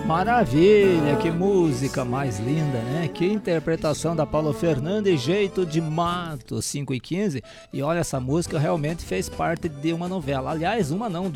Maravilha, que música mais linda, né? Que interpretação da Paula Fernandes, Jeito de Mato, 5 e 15. E olha, essa música realmente fez parte de uma novela. Aliás, uma não,